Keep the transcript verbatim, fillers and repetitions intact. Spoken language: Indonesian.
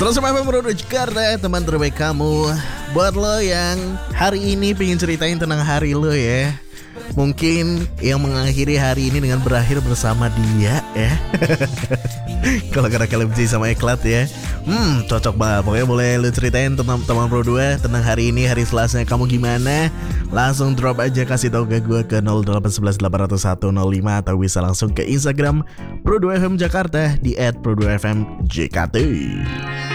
seratus F M Pro Jakarta, teman terbaik kamu. Buat lo yang hari ini pengen ceritain tentang hari lo ya, mungkin yang mengakhiri hari ini dengan berakhir bersama dia ya. Kalau kata kalian benci sama Eklat ya, Hmm cocok banget. Pokoknya boleh lo ceritain tentang teman Pro dua, tentang hari ini, hari Selasa kamu gimana. Langsung drop aja, kasih tau ke gue ke nol delapan satu satu delapan nol satu nol lima, atau bisa langsung ke Instagram Pro dua F M Jakarta di et pro dua F M J K T.